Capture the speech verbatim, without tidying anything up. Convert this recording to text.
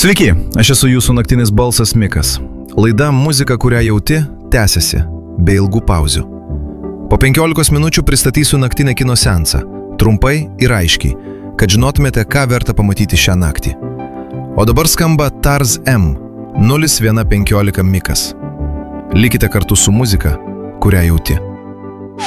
Sveiki, aš esu jūsų naktinis balsas Mikas. Laida Muzika, kurią jauti, tęsiasi, be ilgų pauzių. Po penkiolikos minučių pristatysiu naktinę kino seansą, trumpai ir aiškiai, kad žinotumėte, ką verta pamatyti šią naktį. O dabar skamba Tarz M nulis vienas penkiolika Mikas. Likite kartu su muzika, kurią jauti.